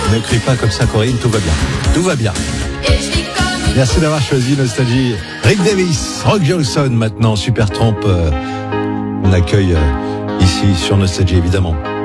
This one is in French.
Ne crie pas comme ça, Corinne, tout va bien. Tout va bien. Merci d'avoir choisi Nostalgie. Rick Davis, Rock Johnson maintenant, Supertramp. On accueille ici sur Nostalgie, évidemment.